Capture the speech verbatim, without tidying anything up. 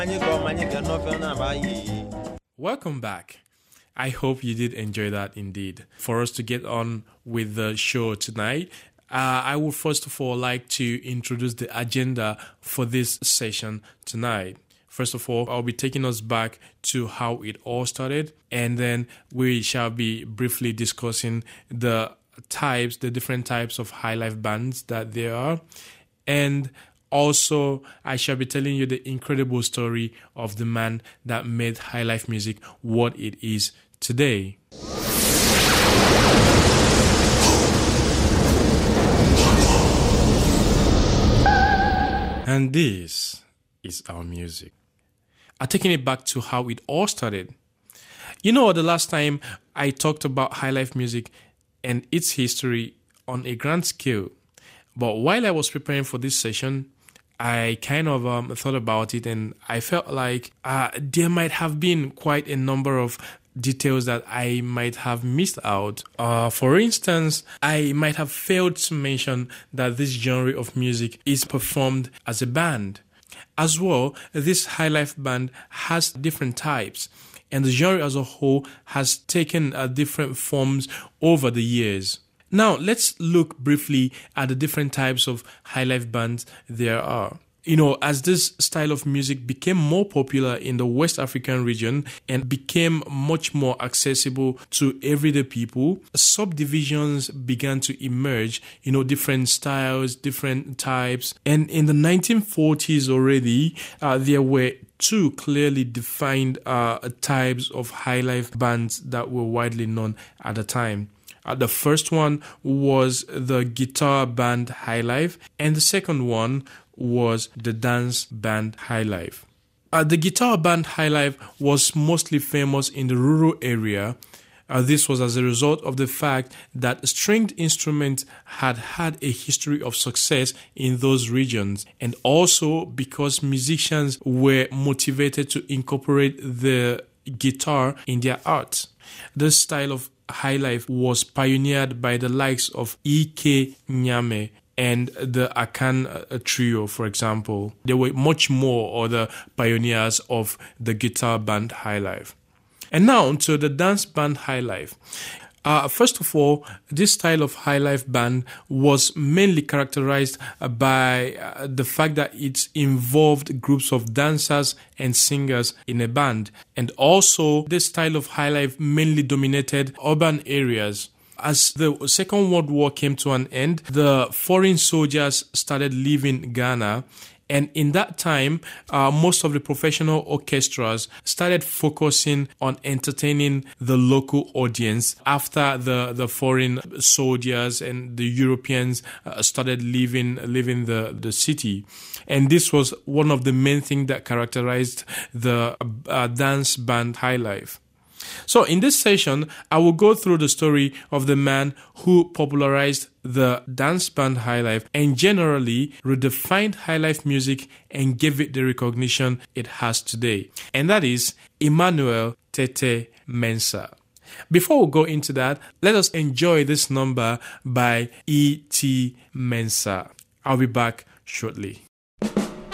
Welcome back. I hope you did enjoy that indeed. For us to get on with the show tonight, uh, I would first of all like to introduce the agenda for this session tonight. First of all, I'll be taking us back to how it all started, and then we shall be briefly discussing the types, the different types of high life bands that there are, and also I shall be telling you the incredible story of the man that made high life music what it is today. And this is our music. I'm taking it back to how it all started. You know, the last time I talked about high life music and its history on a grand scale, but while I was preparing for this session, I kind of um, thought about it, and I felt like uh, there might have been quite a number of details that I might have missed out. Uh, for instance, I might have failed to mention that this genre of music is performed as a band. As well, this high life band has different types, and the genre as a whole has taken uh, different forms over the years. Now, let's look briefly at the different types of high life bands there are. You know, as this style of music became more popular in the West African region and became much more accessible to everyday people, subdivisions began to emerge, you know, different styles, different types. And in the nineteen forties already, uh, there were two clearly defined uh, types of high life bands that were widely known at the time. Uh, the first one was the guitar band high life, and the second one was the dance band high life. Uh, the guitar band high life was mostly famous in the rural area. Uh, this was as a result of the fact that stringed instruments had had a history of success in those regions, and also because musicians were motivated to incorporate the guitar in their art. This style of high life was pioneered by the likes of E K Nyame and the Akan Trio, for example. There were much more other pioneers of the guitar band high life. And now to the dance band high life. Uh, first of all, this style of high life band was mainly characterized by uh, the fact that it involved groups of dancers and singers in a band. And also, this style of high life mainly dominated urban areas. As the Second World War came to an end, the foreign soldiers started leaving Ghana. And in that time, uh, most of the professional orchestras started focusing on entertaining the local audience after the, the foreign soldiers and the Europeans uh, started leaving leaving the, the city. And this was one of the main things that characterized the uh, dance band high life. So in this session, I will go through the story of the man who popularized the dance band high life and generally redefined high life music and gave it the recognition it has today. And that is Emmanuel Tete Mensah. Before we go into that, let us enjoy this number by E T Mensah. I'll be back shortly.